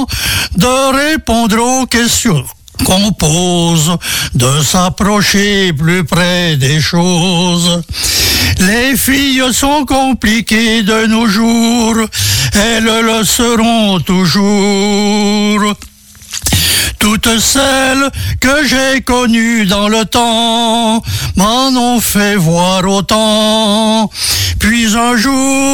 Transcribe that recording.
de répondre aux questions qu'on pose, de s'approcher plus près des choses. Les filles sont compliquées de nos jours, elles le seront toujours. Toutes celles que j'ai connues dans le temps m'en ont fait voir autant. Puis un jour,